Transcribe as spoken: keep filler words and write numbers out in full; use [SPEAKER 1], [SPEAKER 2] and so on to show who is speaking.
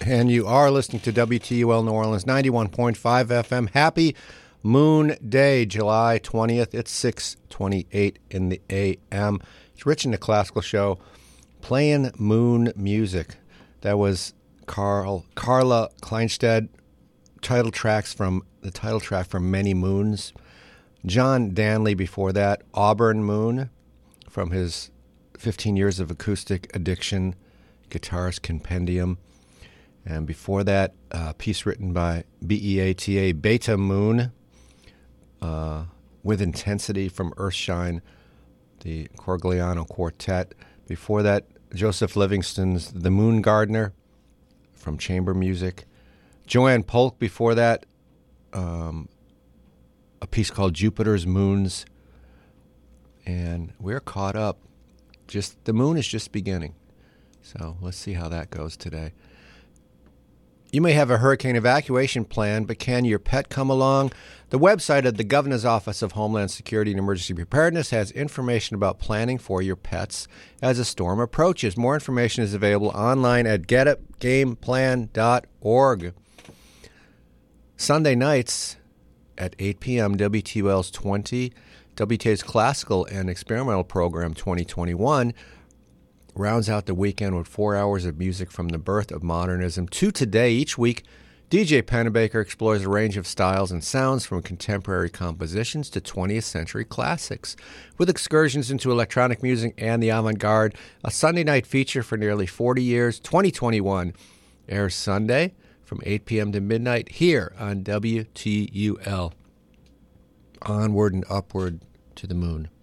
[SPEAKER 1] And you are listening to W T U L New Orleans, ninety-one point five F M. Happy Moon Day, July twentieth. It's six twenty-eight in the A M. It's Rich in the Classical Show, playing moon music. That was Carl Carla Kleinstedt, title tracks from the title track from Many Moons. John Danley before that, Auburn Moon, from his fifteen Years of Acoustic Addiction Guitarist Compendium. And before that, a uh, piece written by B E A T A, Beta Moon, uh, with Intensity from Earthshine, the Corgliano Quartet. Before that, Joseph Livingston's The Moon Gardener from Chamber Music. Joanne Polk before that, um, a piece called Jupiter's Moons. And we're caught up. Just the moon is just beginning. So let's see how that goes today. You may have a hurricane evacuation plan, but can your pet come along? The website of the Governor's Office of Homeland Security and Emergency Preparedness has information about planning for your pets as a storm approaches. More information is available online at get up game plan dot org. Sunday nights at eight p.m., W T U L's twenty, W T A's Classical and Experimental Program twenty twenty-one rounds out the weekend with four hours of music from the birth of modernism to today. Each week, D J Pennebaker explores a range of styles and sounds from contemporary compositions to twentieth century classics, with excursions into electronic music and the avant-garde. A Sunday night feature for nearly forty years, twenty twenty-one, airs Sunday from eight p.m. to midnight here on W T U L. Onward and upward to the moon.